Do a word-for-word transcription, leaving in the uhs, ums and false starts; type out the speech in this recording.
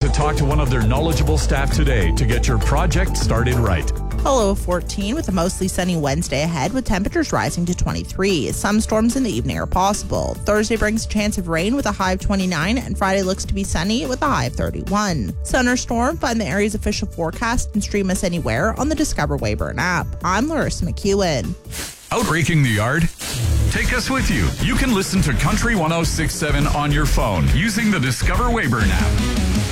to talk to one of their knowledgeable staff today to get your project started right. A low of fourteen with a mostly sunny Wednesday ahead with temperatures rising to twenty-three. Some storms in the evening are possible. Thursday brings a chance of rain with a high of twenty-nine, and Friday looks to be sunny with a high of thirty-one. Sun or storm, find the area's official forecast and stream us anywhere on the Discover Weyburn app. I'm Larissa McEwen. Out raking the yard? Take us with you. You can listen to Country one oh six point seven on your phone using the Discover Weyburn app.